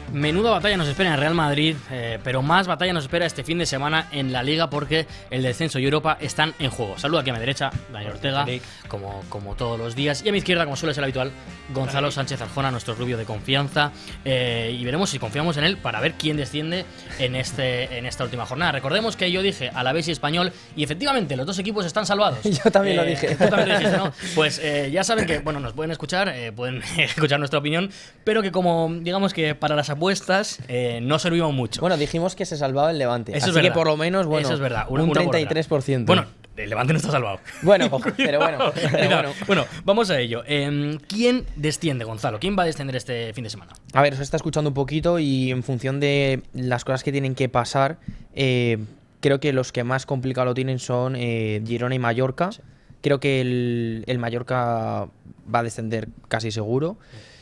Menuda batalla nos espera en Real Madrid, pero más batalla nos espera este fin de semana en la Liga porque el descenso y Europa están en juego. Saludo aquí a mi derecha, Daniel Ortega, como todos los días, y a mi izquierda, como suele ser habitual, Gonzalo Sánchez Arjona, nuestro rubio de confianza, y veremos si confiamos en él para ver quién desciende en esta última jornada. Recordemos que yo dije Alavés y Español, y efectivamente los dos equipos están salvados. Yo también lo dije. Tú también lo dijiste, ¿no? Pues ya saben que, bueno, nos pueden escuchar nuestra opinión, pero que como, digamos que para las apuestas no servimos mucho. Bueno, dijimos que se salvaba el Levante. Eso así es verdad. Que por lo menos, bueno, eso es verdad. un 33%. Bueno, el Levante no está salvado. Bueno, pero bueno. Bueno, vamos a ello. ¿Quién desciende, Gonzalo? ¿Quién va a descender este fin de semana? A ver, os está escuchando un poquito y en función de las cosas que tienen que pasar, creo que los que más complicado lo tienen son Girona y Mallorca. Sí. Creo que el Mallorca va a descender casi seguro.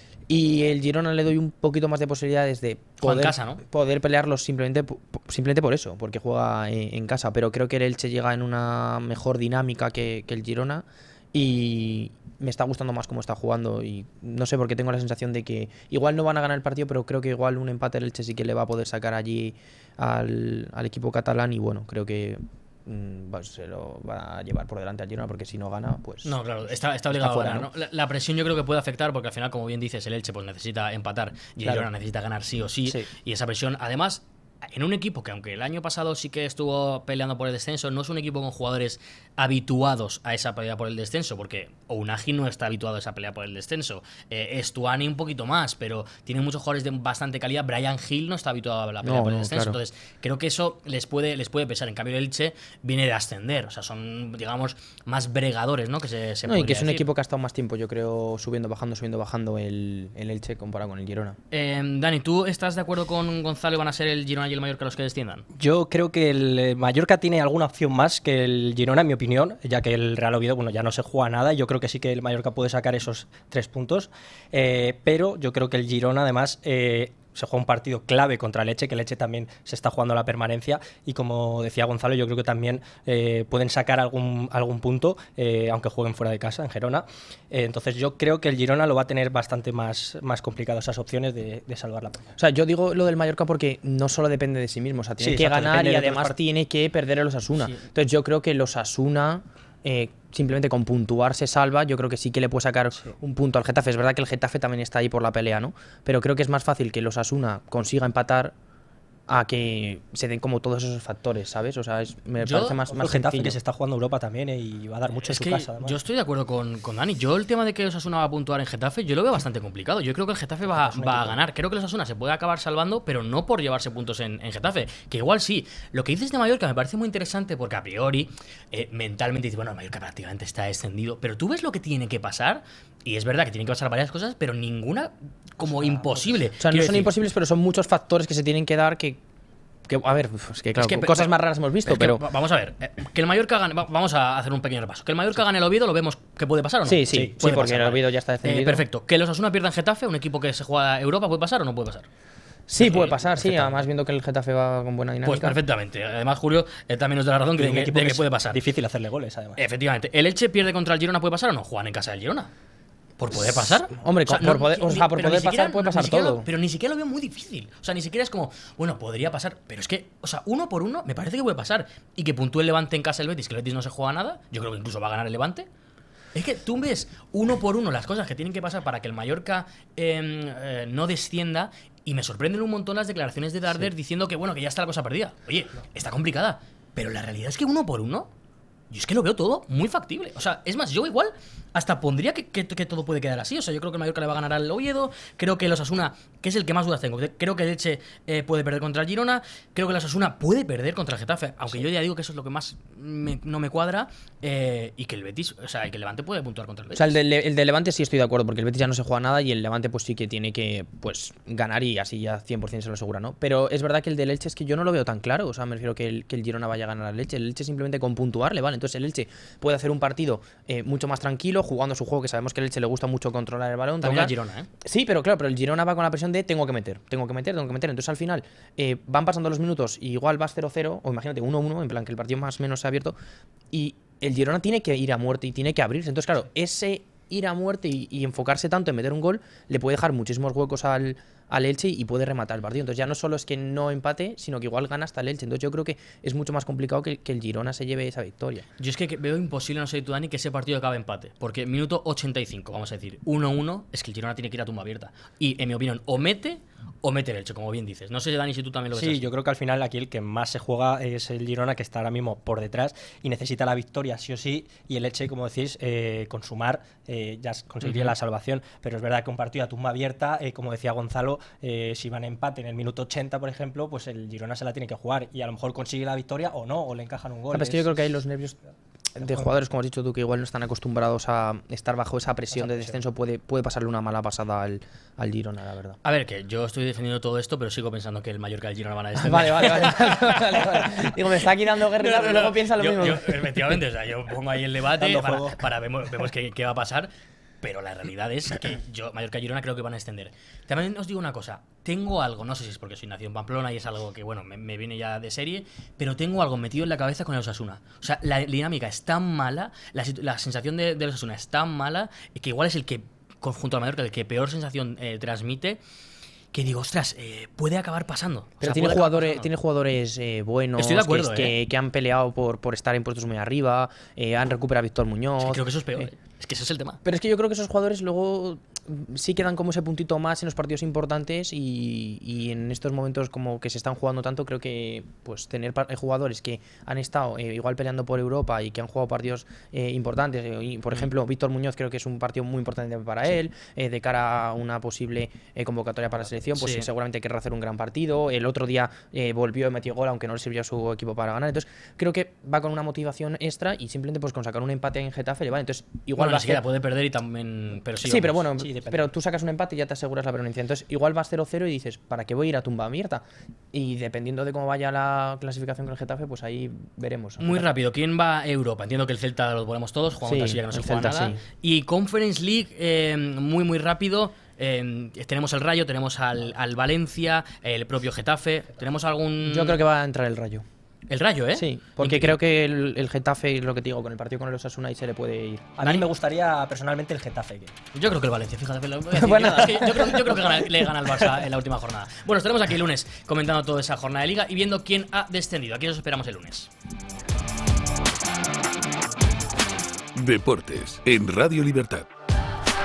Y el Girona le doy un poquito más de posibilidades de poder, casa, ¿no? poder pelearlos simplemente por eso, porque juega en casa. Pero creo que el Elche llega en una mejor dinámica que el Girona y me está gustando más cómo está jugando. Y no sé por qué tengo la sensación de que igual no van a ganar el partido, pero creo que igual un empate el Elche sí que le va a poder sacar allí al equipo catalán. Y bueno, creo que se lo va a llevar por delante al Girona, porque si no gana, pues... No, claro, está obligado a ganar, ¿no? La presión yo creo que puede afectar, porque al final, como bien dices, el Elche pues necesita empatar y el Girona necesita ganar sí o sí. Y esa presión, además, en un equipo que aunque el año pasado sí que estuvo peleando por el descenso, no es un equipo con jugadores habituados a esa pelea por el descenso, porque Ounahi no está habituado a esa pelea por el descenso, Estuani un poquito más, pero tiene muchos jugadores de bastante calidad. Brian Hill no está habituado a la pelea por el descenso, claro. Entonces creo que eso les puede pesar. En cambio el Elche viene de ascender, o sea, son, digamos, más bregadores, ¿no? Que se y que es un equipo que ha estado más tiempo, yo creo, subiendo, bajando el Elche comparado con el Girona. Dani, ¿tú estás de acuerdo con Gonzalo y van a ser el Girona y el Mallorca los que desciendan? Yo creo que el Mallorca tiene alguna opción más que el Girona, en mi opinión, ya que el Real Oviedo, bueno, ya no se juega nada. Yo creo que sí que el Mallorca puede sacar esos 3 puntos, pero yo creo que el Girona, además, se juega un partido clave contra el Elche, que el Elche también se está jugando la permanencia, y como decía Gonzalo, yo creo que también pueden sacar algún punto, aunque jueguen fuera de casa, en Gerona. Entonces yo creo que el Girona lo va a tener bastante más complicado, esas opciones de salvar la pena. O sea, yo digo lo del Mallorca porque no solo depende de sí mismo, o sea, tiene que ganar y además tiene que perder a los Osasuna. Sí. Entonces yo creo que los Osasuna... simplemente con puntuar se salva. Yo creo que sí que le puede sacar un punto al Getafe. Es verdad que el Getafe también está ahí por la pelea, ¿no? Pero creo que es más fácil que los Osasuna consiga empatar a que se den como todos esos factores, ¿sabes? O sea, me parece más el Getafe que se está jugando Europa también, y va a dar mucho en su casa. Además. Yo estoy de acuerdo con Dani. Yo el tema de que Osasuna va a puntuar en Getafe, yo lo veo bastante complicado. Yo creo que el Getafe va a ganar. Creo que el Osasuna se puede acabar salvando, pero no por llevarse puntos en Getafe. Que igual sí. Lo que dices de Mallorca me parece muy interesante porque a priori, mentalmente dices, bueno, Mallorca prácticamente está descendido. Pero tú ves lo que tiene que pasar, y es verdad que tienen que pasar varias cosas, pero ninguna como imposible. O sea, no son imposibles, pero son muchos factores que se tienen que dar que a ver, es que claro, cosas más raras hemos visto, pero... Vamos a ver, que el Mallorca gane... Vamos a hacer un pequeño repaso. Que el Mallorca gane el Oviedo, ¿lo vemos que puede pasar o no? Sí, porque pasar, el Oviedo ya está descendido. Perfecto. Que los Osasuna pierdan Getafe, un equipo que se juega Europa, ¿puede pasar o no puede pasar? Sí, puede pasar, sí, además viendo que el Getafe va con buena dinámica. Pues perfectamente. Además, Julio también nos da la razón de que puede pasar. Difícil hacerle goles, además. Efectivamente. ¿El Elche pierde contra el Girona, puede pasar o no? Juegan en casa del Girona. ¿Por poder pasar? Hombre, por poder pasar puede pasar todo. Pero ni siquiera lo veo muy difícil. O sea, ni siquiera es como, bueno, podría pasar. Pero es que, o sea, 1 por 1 me parece que puede pasar. Y que puntúe el Levante en casa del Betis, que el Betis no se juega nada. Yo creo que incluso va a ganar el Levante. Es que tú ves 1 por 1 las cosas que tienen que pasar para que el Mallorca no descienda. Y me sorprenden un montón las declaraciones de Darder diciendo que, bueno, que ya está la cosa perdida. Oye, está complicada. Pero la realidad es que 1 por 1... Yo es que lo veo todo muy factible. O sea, es más, yo igual hasta pondría que todo puede quedar así. O sea, yo creo que el Mallorca le va a ganar al Oviedo. Creo que el Osasuna, que es el que más dudas tengo, creo que el Elche puede perder contra el Girona. Creo que el Osasuna puede perder contra el Getafe. Aunque yo ya digo que eso es lo que más no me cuadra. Y que el Betis, o sea, que el Levante puede puntuar contra el Betis. O sea, el de Levante sí estoy de acuerdo, porque el Betis ya no se juega nada y el Levante pues sí que tiene que ganar y así ya 100% se lo asegura, ¿no? Pero es verdad que el del Elche es que yo no lo veo tan claro. O sea, me refiero que el Girona vaya a ganar al Elche. El Elche simplemente con puntuarle, ¿vale? Entonces el Elche puede hacer un partido mucho más tranquilo, jugando su juego, que sabemos que el Elche le gusta mucho controlar el balón. También al Girona, ¿eh? Sí, pero claro, pero el Girona va con la presión de tengo que meter. Entonces al final van pasando los minutos y igual vas 0-0, o imagínate 1-1, en plan que el partido más o menos se ha abierto, y el Girona tiene que ir a muerte y tiene que abrirse. Entonces claro, ese ir a muerte y enfocarse tanto en meter un gol le puede dejar muchísimos huecos al al Elche y puede rematar el partido. Entonces ya no solo es que no empate, sino que igual gana hasta el Elche. Entonces yo creo que es mucho más complicado que el Girona se lleve esa victoria. Yo es que veo imposible, no sé tú, Dani, que ese partido acabe empate. Porque minuto 85, vamos a decir, 1-1, es que el Girona tiene que ir a tumba abierta. Y en mi opinión, o mete el Elche, como bien dices. No sé, Dani, si tú también lo ves. Sí, yo creo que al final aquí el que más se juega es el Girona, que está ahora mismo por detrás y necesita la victoria sí o sí, y el Elche, como decís, con sumar ya conseguiría la salvación, pero es verdad que un partido a tumba abierta, como decía Gonzalo, si van a empate en el minuto 80, por ejemplo, pues el Girona se la tiene que jugar y a lo mejor consigue la victoria o no, o le encajan un gol. Pero es que yo creo que hay los nervios de jugadores, como has dicho tú, que igual no están acostumbrados a estar bajo esa presión de descenso, puede pasarle una mala pasada al Girona, la verdad. A ver, que yo estoy defendiendo todo esto, pero sigo pensando que el Mallorca y el Girona van a descender. Vale. Digo, me está aquí dando guerra, pero luego piensa lo mismo. Efectivamente, o sea, yo pongo ahí el debate para vemos qué va a pasar. Pero la realidad es que yo, Mallorca y Girona, creo que van a extender. También os digo una cosa. Tengo algo, no sé si es porque soy nacido en Pamplona y es algo que, bueno, me viene ya de serie, pero tengo algo metido en la cabeza con el Osasuna. O sea, la dinámica es tan mala, la sensación del Osasuna es tan mala, que igual es el que, junto a Mallorca, el que peor sensación transmite, que digo, ostras, puede acabar pasando. Pero tiene jugadores buenos. Estoy de acuerdo, que han peleado por estar en puestos muy arriba, han recuperado a Víctor Muñoz. Es que creo que eso es peor. Es que ese es el tema. Pero es que yo creo que esos jugadores luego sí quedan como ese puntito más en los partidos importantes y en estos momentos como que se están jugando tanto, creo que pues tener jugadores que han estado igual peleando por Europa y que han jugado partidos importantes, y por ejemplo Víctor Muñoz creo que es un partido muy importante para él, de cara a una posible convocatoria para la selección, pues seguramente querrá hacer un gran partido. El otro día volvió y metió gol, aunque no le sirvió a su equipo para ganar. Entonces creo que va con una motivación extra y simplemente pues con sacar un empate en Getafe le vale. Entonces igual ni siquiera puede perder y también, pero sí, pero bueno, pero tú sacas un empate y ya te aseguras la permanencia. Entonces igual vas 0-0 y dices, ¿para qué voy a ir a tumba abierta? Y dependiendo de cómo vaya la clasificación con el Getafe, pues ahí veremos. Muy rápido, ¿quién va a Europa? Entiendo que el Celta lo ponemos todos, jugamos así ya que no se juega nada. Y Conference League, muy rápido. Tenemos el Rayo, tenemos al Valencia, el propio Getafe. ¿Tenemos algún...? Yo creo que va a entrar el Rayo. El Rayo, ¿eh? Sí, porque creo que el Getafe, lo que te digo, con el partido con el Osasuna ahí se le puede ir. A mí me gustaría personalmente el Getafe. Yo creo que el Valencia, fíjate. Bueno. Es que yo creo que le gana al Barça en la última jornada. Bueno, estaremos aquí el lunes comentando toda esa jornada de Liga y viendo quién ha descendido. Aquí os esperamos el lunes. Deportes en Radio Libertad.